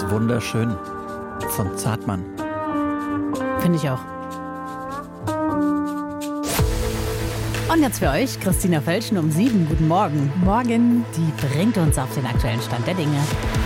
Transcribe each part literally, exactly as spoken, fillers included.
wunderschön. Von Zartmann. Finde ich auch. Und jetzt für euch Christina Völschen um sieben. Guten Morgen. Morgen. Die bringt uns auf den aktuellen Stand der Dinge.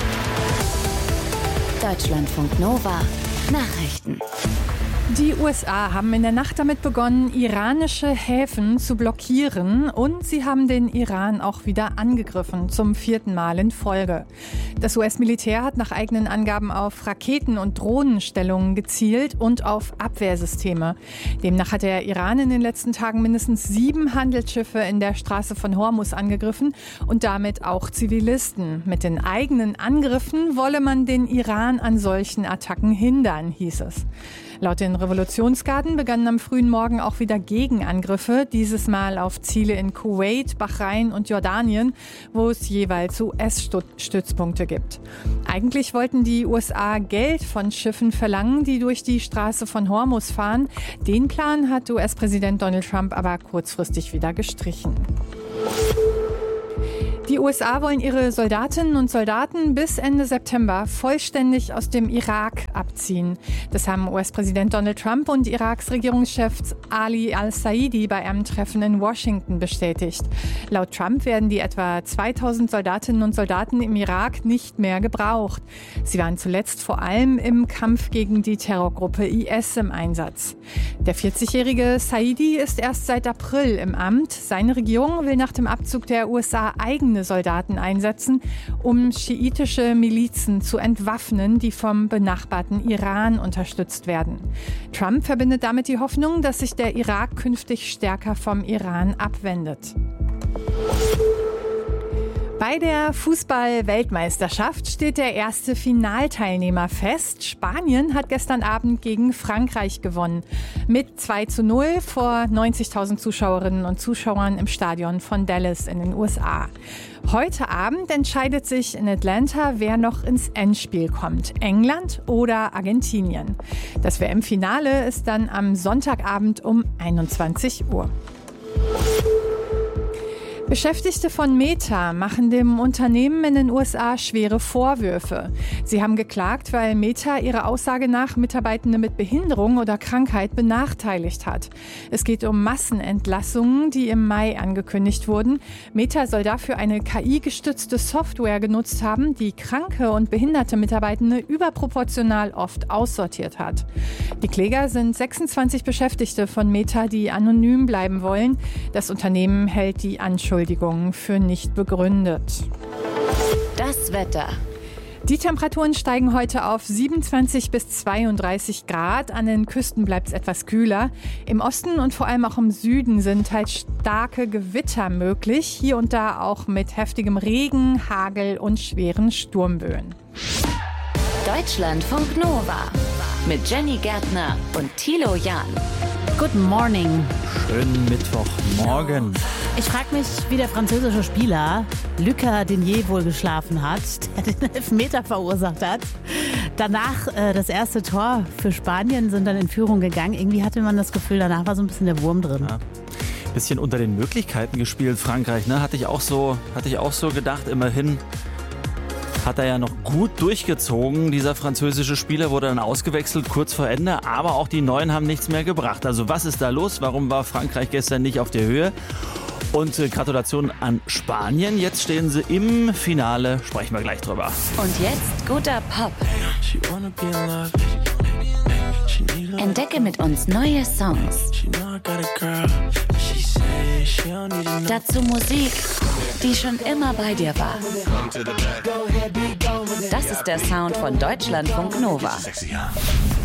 Deutschlandfunk Nova. Nachrichten. Die U S A haben in der Nacht damit begonnen, iranische Häfen zu blockieren, und sie haben den Iran auch wieder angegriffen, zum vierten Mal in Folge. Das U S-Militär hat nach eigenen Angaben auf Raketen- und Drohnenstellungen gezielt und auf Abwehrsysteme. Demnach hat der Iran in den letzten Tagen mindestens sieben Handelsschiffe in der Straße von Hormuz angegriffen und damit auch Zivilisten. Mit den eigenen Angriffen wolle man den Iran an solchen Attacken hindern, hieß es. Laut den Revolutionsgarden begannen am frühen Morgen auch wieder Gegenangriffe, dieses Mal auf Ziele in Kuwait, Bahrain und Jordanien, wo es jeweils U S-Stützpunkte gibt. Eigentlich wollten die U S A Geld von Schiffen verlangen, die durch die Straße von Hormuz fahren. Den Plan hat U S-Präsident Donald Trump aber kurzfristig wieder gestrichen. Die U S A wollen ihre Soldatinnen und Soldaten bis Ende September vollständig aus dem Irak abziehen. Das haben U S-Präsident Donald Trump und Iraks Regierungschef Ali al-Saidi bei einem Treffen in Washington bestätigt. Laut Trump werden die etwa zweitausend Soldatinnen und Soldaten im Irak nicht mehr gebraucht. Sie waren zuletzt vor allem im Kampf gegen die Terrorgruppe I S im Einsatz. Der vierzigjährige Saidi ist erst seit April im Amt. Seine Regierung will nach dem Abzug der U S A eigene Soldaten einsetzen, um schiitische Milizen zu entwaffnen, die vom benachbarten Iran unterstützt werden. Trump verbindet damit die Hoffnung, dass sich der Irak künftig stärker vom Iran abwendet. Bei der Fußball-Weltmeisterschaft steht der erste Finalteilnehmer fest. Spanien hat gestern Abend gegen Frankreich gewonnen. Mit zwei zu null vor neunzigtausend Zuschauerinnen und Zuschauern im Stadion von Dallas in den U S A. Heute Abend entscheidet sich in Atlanta, wer noch ins Endspiel kommt. England oder Argentinien. Das W M-Finale ist dann am Sonntagabend um einundzwanzig Uhr. Beschäftigte von Meta machen dem Unternehmen in den U S A schwere Vorwürfe. Sie haben geklagt, weil Meta ihrer Aussage nach Mitarbeitende mit Behinderung oder Krankheit benachteiligt hat. Es geht um Massenentlassungen, die im Mai angekündigt wurden. Meta soll dafür eine K I-gestützte Software genutzt haben, die kranke und behinderte Mitarbeitende überproportional oft aussortiert hat. Die Kläger sind sechsundzwanzig Beschäftigte von Meta, die anonym bleiben wollen. Das Unternehmen hält die Anschuldigungen für nicht begründet. Das Wetter. Die Temperaturen steigen heute auf siebenundzwanzig bis zweiunddreißig Grad. An den Küsten bleibt es etwas kühler. Im Osten und vor allem auch im Süden sind teils starke Gewitter möglich. Hier und da auch mit heftigem Regen, Hagel und schweren Sturmböen. Deutschlandfunk Nova. Mit Jenny Gärtner und Thilo Jahn. Good morning. Schönen Mittwochmorgen. Ich frage mich, wie der französische Spieler Lucas Digne wohl geschlafen hat, der den Elfmeter verursacht hat. Danach äh, das erste Tor für Spanien, sind dann in Führung gegangen. Irgendwie hatte man das Gefühl, danach war so ein bisschen der Wurm drin. Ja. Bisschen unter den Möglichkeiten gespielt, Frankreich, ne? Hatte ich auch so, hatte ich auch so gedacht, immerhin. Hat er ja noch gut durchgezogen. Dieser französische Spieler wurde dann ausgewechselt kurz vor Ende, aber auch die Neuen haben nichts mehr gebracht. Also was ist da los? Warum war Frankreich gestern nicht auf der Höhe? Und äh, Gratulation an Spanien. Jetzt stehen sie im Finale. Sprechen wir gleich drüber. Und jetzt guter Pop. Entdecke mit uns neue Songs. Dazu Musik, die schon immer bei dir war. Das ist der Sound von Deutschlandfunk Nova.